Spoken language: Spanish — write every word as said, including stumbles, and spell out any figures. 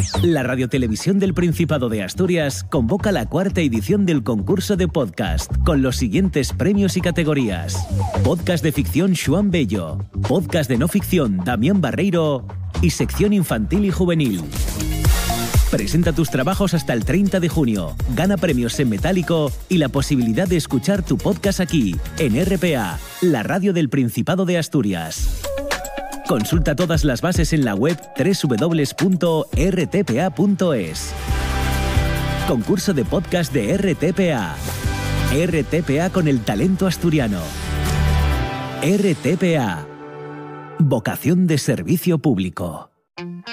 La Radiotelevisión del Principado de Asturias convoca la cuarta edición del concurso de podcast, con los siguientes premios y categorías: podcast de ficción Xuan Bello, podcast de no ficción Damián Barreiro y sección infantil y juvenil. Presenta tus trabajos hasta el treinta de junio, gana premios en metálico y la posibilidad de escuchar tu podcast aquí, en R P A, la radio del Principado de Asturias. Consulta todas las bases en la web doble u doble u doble u punto r t p a punto es. Concurso de podcast de R T P A. R T P A con el talento asturiano. R T P A. Vocación de servicio público.